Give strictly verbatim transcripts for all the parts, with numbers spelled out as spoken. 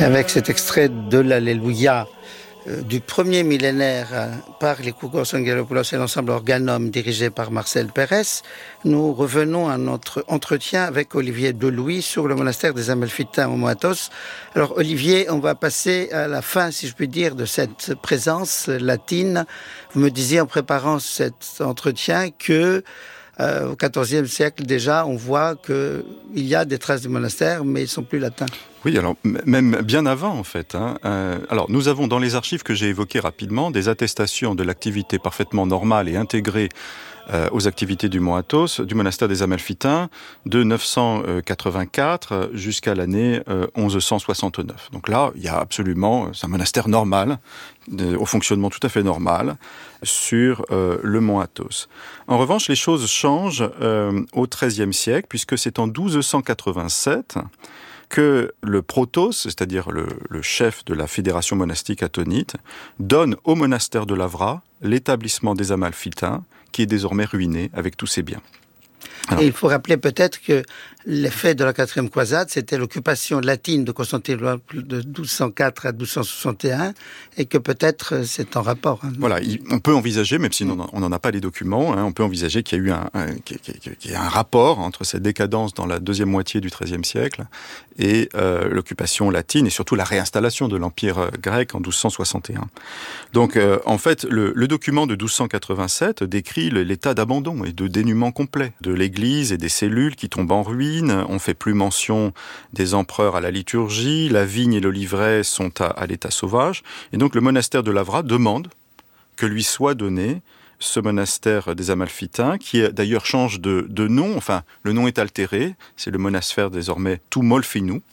Et avec cet extrait de l'Alléluia euh, du premier millénaire euh, par les Kougos Angelopoulos et l'ensemble Organum dirigé par Marcel Pérez, nous revenons à notre entretien avec Olivier Delouis sur le monastère des Amalfitains au Moatos. Alors Olivier, on va passer à la fin, si je puis dire, de cette présence latine. Vous me disiez en préparant cet entretien que Euh, au quatorzième siècle, déjà, on voit qu'il y a des traces du monastère, mais ils ne sont plus latins. Oui, alors m- même bien avant, en fait. Hein. Euh, alors, nous avons dans les archives que j'ai évoquées rapidement des attestations de l'activité parfaitement normale et intégrée euh, aux activités du Mont Athos, du monastère des Amalfitains, de neuf cent quatre-vingt-quatre jusqu'à l'année euh, onze cent soixante-neuf. Donc là, il y a absolument, c'est un monastère normal, de, au fonctionnement tout à fait normal, sur euh, le Mont Athos. En revanche, les choses changent euh, au treizième siècle, puisque c'est en douze cent quatre-vingt-sept que le protos, c'est-à-dire le, le chef de la fédération monastique attonite, donne au monastère de Lavra l'établissement des Amalfitains, qui est désormais ruiné avec tous ses biens. Alors, et il faut rappeler peut-être que l'effet de la quatrième croisade, c'était l'occupation latine de Constantinople de douze cent quatre à douze cent soixante et un, et que peut-être c'est en rapport. Hein. Voilà, on peut envisager, même si on n'en a pas les documents, hein, on peut envisager qu'il y a eu un, un, qu'il y a un rapport entre cette décadence dans la deuxième moitié du treizième siècle et euh, l'occupation latine, et surtout la réinstallation de l'Empire grec en douze cent soixante et un. Donc, euh, en fait, le, le document de douze cent quatre-vingt-sept décrit l'état d'abandon et de dénuement complet de l'Église et des cellules qui tombent en ruine. On fait plus mention des empereurs à la liturgie, la vigne et l'oliveraie sont à, à l'état sauvage. Et donc, le monastère de Lavra demande que lui soit donné ce monastère des Amalfitains, qui d'ailleurs change de, de nom, enfin, le nom est altéré, c'est le monastère désormais Tumolfinu,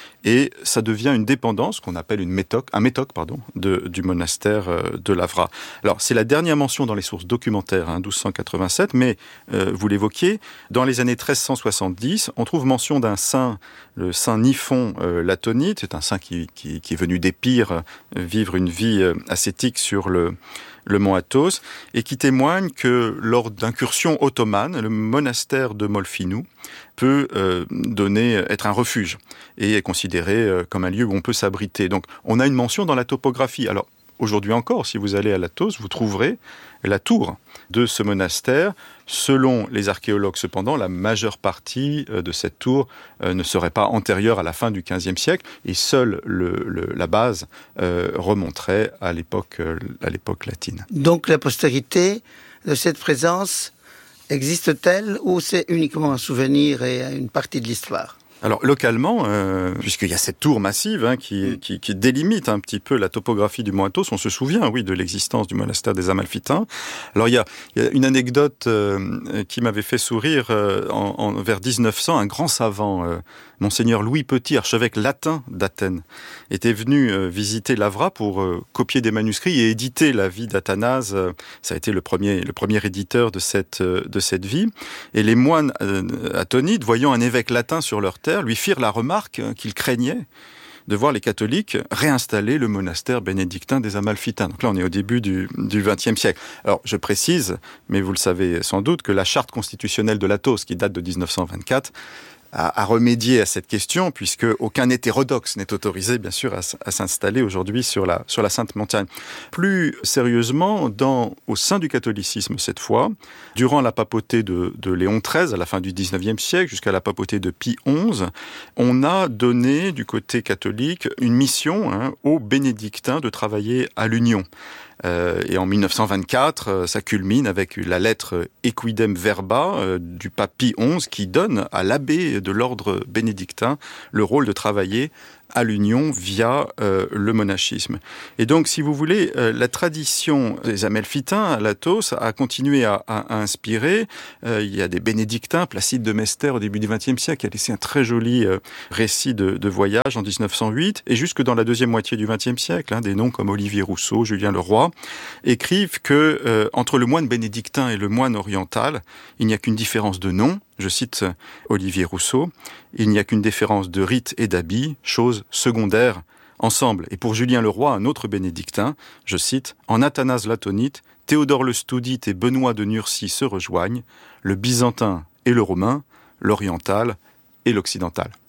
et ça devient une dépendance qu'on appelle une métoque, un métoque pardon, de, du monastère de Lavra. Alors, c'est la dernière mention dans les sources documentaires, hein, douze cent quatre-vingt-sept, mais euh, vous l'évoquiez, dans les années treize cent soixante-dix, on trouve mention d'un saint, le saint Niphon euh, l'Attonite, c'est un saint qui, qui, qui est venu d'Épire euh, vivre une vie euh, ascétique sur le le mont Athos, et qui témoigne que lors d'incursions ottomanes, le monastère de Molfinu peut euh, donner, être un refuge et est considéré euh, comme un lieu où on peut s'abriter. Donc on a une mention dans la topographie. Alors aujourd'hui encore, si vous allez à Athos, vous trouverez la tour de ce monastère. Selon les archéologues, cependant, la majeure partie de cette tour euh, ne serait pas antérieure à la fin du quinzième siècle, et seule le, le, la base euh, remonterait à l'époque, euh, à l'époque latine. Donc la postérité de cette présence existe-t-elle, ou c'est uniquement un souvenir et une partie de l'histoire ? Alors localement, euh, puisqu'il y a cette tour massive hein, qui, qui, qui délimite un petit peu la topographie du Mont Athos, on se souvient, oui, de l'existence du monastère des Amalfitains. Alors il y a, il y a une anecdote euh, qui m'avait fait sourire euh, en, en, vers dix-neuf cents. Un grand savant, euh, Monseigneur Louis Petit, archevêque latin d'Athènes, était venu euh, visiter Lavra pour euh, copier des manuscrits et éditer la vie d'Athanase. Euh, ça a été le premier, le premier éditeur de cette, euh, de cette vie. Et les moines euh, athonites, voyant un évêque latin sur leur terre, lui firent la remarque qu'ils craignaient de voir les catholiques réinstaller le monastère bénédictin des Amalfitains. Donc là, on est au début du, du vingtième siècle. Alors, je précise, mais vous le savez sans doute, que la charte constitutionnelle de l'Athos, qui date de dix-neuf cent vingt-quatre, à, à remédier à cette question, puisque aucun hétérodoxe n'est autorisé, bien sûr, à, à s'installer aujourd'hui sur la, sur la Sainte Montagne. Plus sérieusement, dans, au sein du catholicisme, cette fois, durant la papauté de, de Léon treize, à la fin du dix-neuvième siècle, jusqu'à la papauté de Pie onze, on a donné, du côté catholique, une mission hein, aux bénédictins de travailler à l'union. Euh, et en mille neuf cent vingt-quatre, euh, ça culmine avec la lettre Equidem Verba euh, du pape Pie onze qui donne à l'abbé de l'ordre bénédictin le rôle de travailler à l'union via euh, le monachisme. Et donc, si vous voulez, euh, la tradition des Amalfitains à l'Athos a continué à, à, à inspirer. Euh, il y a des bénédictins, Placide de Mester au début du vingtième siècle, qui a laissé un très joli euh, récit de, de voyage en dix-neuf cent huit, et jusque dans la deuxième moitié du vingtième siècle, hein, des noms comme Olivier Rousseau, Julien Leroy, écrivent que euh, entre le moine bénédictin et le moine oriental, il n'y a qu'une différence de nom. Je cite Olivier Rousseau, « Il n'y a qu'une différence de rite et d'habit, chose secondaire, ensemble. » Et pour Julien Leroy, un autre bénédictin, je cite, « En Athanase l'Attonite, Théodore le Studite et Benoît de Nursie se rejoignent, le byzantin et le romain, l'oriental et l'occidental. »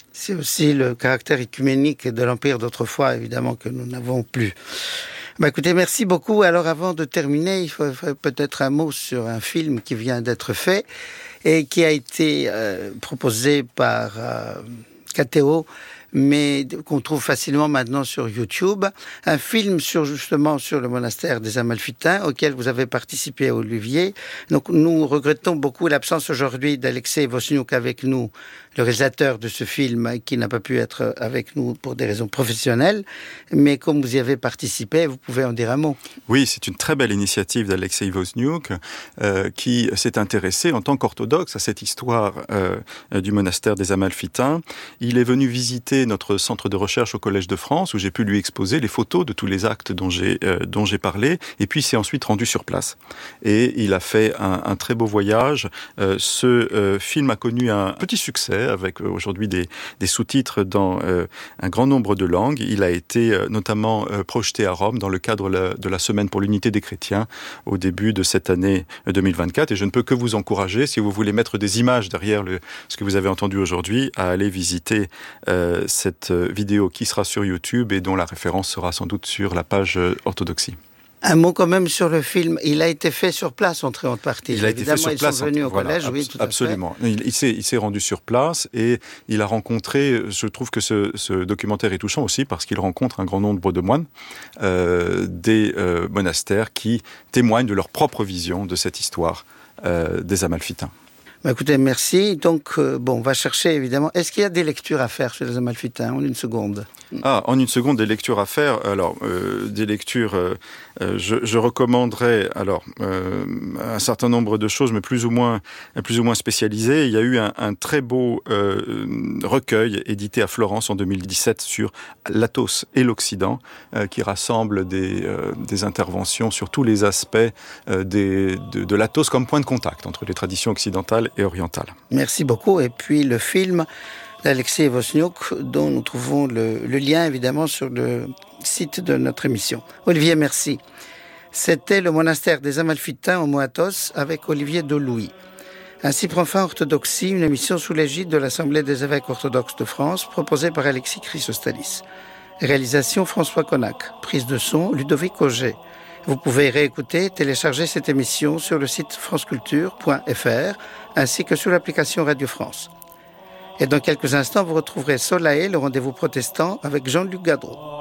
C'est aussi le caractère écuménique de l'Empire d'autrefois, évidemment, que nous n'avons plus. Bah, écoutez, merci beaucoup. Alors, avant de terminer, il faut, faut peut-être un mot sur un film qui vient d'être fait et qui a été euh, proposé par euh, K T O, mais qu'on trouve facilement maintenant sur YouTube. Un film sur, justement, sur le monastère des Amalfitains, auquel vous avez participé, Olivier. Donc, nous regrettons beaucoup l'absence aujourd'hui d'Alexei Vosniuk avec nous, le réalisateur de ce film, qui n'a pas pu être avec nous pour des raisons professionnelles. Mais comme vous y avez participé, vous pouvez en dire un mot. Oui, c'est une très belle initiative d'Alexei Vosniuk, euh, qui s'est intéressé en tant qu'orthodoxe à cette histoire euh, du monastère des Amalfitains. Il est venu visiter notre centre de recherche au Collège de France, où j'ai pu lui exposer les photos de tous les actes dont j'ai, euh, dont j'ai parlé, et puis il s'est ensuite rendu sur place. Et il a fait un, un très beau voyage. Euh, ce euh, film a connu un petit succès, avec euh, aujourd'hui des, des sous-titres dans euh, un grand nombre de langues. Il a été euh, notamment euh, projeté à Rome dans le cadre la, de la Semaine pour l'unité des chrétiens au début de cette année deux mille vingt-quatre. Et je ne peux que vous encourager, si vous voulez mettre des images derrière le, ce que vous avez entendu aujourd'hui, à aller visiter euh, cette vidéo qui sera sur YouTube et dont la référence sera sans doute sur la page euh, Orthodoxie. Un mot quand même sur le film. Il a été fait sur place, en très haute partie. Il a été fait sur ils place. Ils sont venus au voilà, collège, ab- oui, tout absolument. à fait. Il, il, s'est, il s'est rendu sur place et il a rencontré, je trouve que ce, ce documentaire est touchant aussi parce qu'il rencontre un grand nombre de moines euh, des euh, monastères qui témoignent de leur propre vision de cette histoire euh, des Amalfitains. Bah écoutez, merci. Donc, euh, bon, on va chercher, évidemment. Est-ce qu'il y a des lectures à faire chez les Amalfitains, en une seconde? Ah, en une seconde, des lectures à faire. Alors, euh, des lectures, euh, euh, je, je recommanderais alors euh, un certain nombre de choses, mais plus ou moins, plus ou moins spécialisées. Il y a eu un, un très beau euh, recueil édité à Florence en deux mille dix-sept sur l'Athos et l'Occident, euh, qui rassemble des, euh, des interventions sur tous les aspects euh, des, de, de l'Athos comme point de contact entre les traditions occidentales et orientale. Merci beaucoup. Et puis le film d'Alexei Vosniuk, dont nous trouvons le, le lien évidemment sur le site de notre émission. Olivier, merci. C'était le monastère des Amalfitains au Mont Athos avec Olivier Delouis. Ainsi prend fin Orthodoxie, une émission sous l'égide de l'Assemblée des évêques orthodoxes de France, proposée par Alexis Chrysostalis. Réalisation François Connac. Prise de son Ludovic Auger. Vous pouvez réécouter, télécharger cette émission sur le site franceculture point f r ainsi que sur l'application Radio France. Et dans quelques instants, vous retrouverez Solae, le rendez-vous protestant, avec Jean-Luc Gadreau.